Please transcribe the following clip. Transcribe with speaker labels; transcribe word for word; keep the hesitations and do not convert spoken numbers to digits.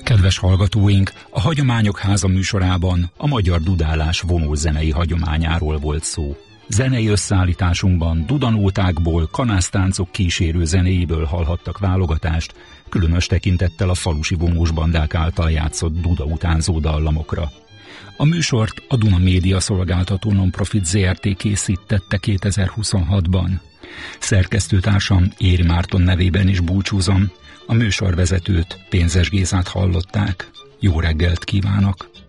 Speaker 1: Kedves hallgatóink, a Hagyományok Háza műsorában a magyar dudálás vonó zenei hagyományáról volt szó. Zenei összeállításunkban dudanótákból, kanásztáncok kísérő zenéiből hallhattak válogatást, különös tekintettel a falusi vonós bandák által játszott duda utánzó dallamokra. A műsort a Duna Média Szolgáltató Nonprofit zé er té készítette kétezer-huszonhatban. Szerkesztőtársam Éri Márton nevében is búcsúzom, a műsorvezetőt, Pénzes Gézát hallották. Jó reggelt kívánok!